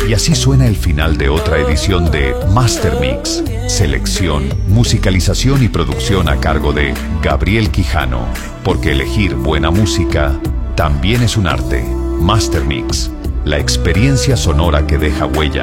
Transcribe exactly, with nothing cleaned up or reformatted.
Y así suena el final de otra edición de Master Mix. Selección, musicalización y producción a cargo de Gabriel Quijano. Porque elegir buena música también es un arte. Master Mix, la experiencia sonora que deja huella.